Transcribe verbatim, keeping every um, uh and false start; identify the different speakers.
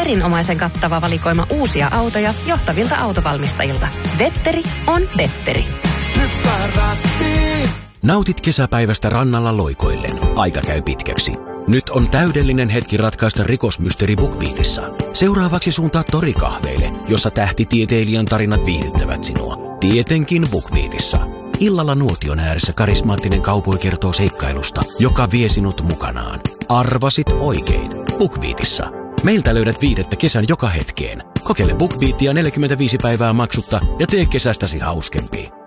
Speaker 1: erinomaisen kattava valikoima uusia autoja johtavilta autovalmistajilta. Vetteri on Vetteri.
Speaker 2: Nautit kesäpäivästä rannalla loikoillen. Aika käy pitkäksi. Nyt on täydellinen hetki ratkaista rikosmysteeri BookBeatissa. Seuraavaksi suuntaa torikahveille, jossa tähtitieteilijän tarinat viihdyttävät sinua. Tietenkin BookBeatissa. Illalla nuotion ääressä karismaattinen kaupoi kertoo seikkailusta, joka vie sinut mukanaan. Arvasit oikein. BookBeatissa. Meiltä löydät viidettä kesän joka hetkeen. Kokeile BookBeatia neljäkymmentäviisi päivää maksutta ja tee kesästäsi hauskempi.